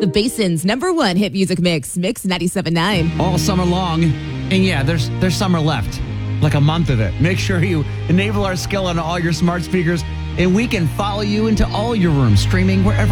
The Basin's #1 hit music mix, Mix 97.9. All summer long. And yeah, there's summer left. Like a month of it. Make sure you enable our skill on all your smart speakers, and we can follow you into all your rooms, streaming wherever